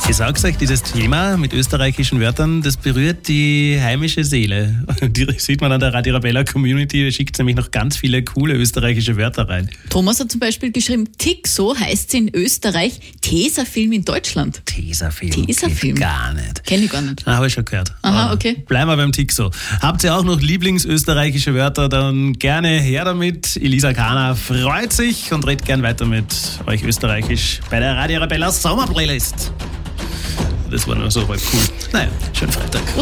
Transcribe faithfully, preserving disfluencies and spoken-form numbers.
Ich sag's euch, dieses Thema mit österreichischen Wörtern, das berührt die heimische Seele. Die sieht man an der Radio Arabella Community, da schickt nämlich noch ganz viele coole österreichische Wörter rein. Thomas hat zum Beispiel geschrieben, Tixo heißt in Österreich Tesafilm in Deutschland. Tesafilm? Tesafilm? Geht gar nicht. Kenn ich gar nicht. Ah, habe ich schon gehört. Aha, okay. Bleiben wir beim Tixo. Habt ihr auch noch Lieblingsösterreichische Wörter, dann gerne her damit. Elisa Kahner freut sich und redet gern weiter mit euch österreichisch bei der Radio Arabella Sommerplaylist. Das war nur so halb cool. Naja, schönen Freitag.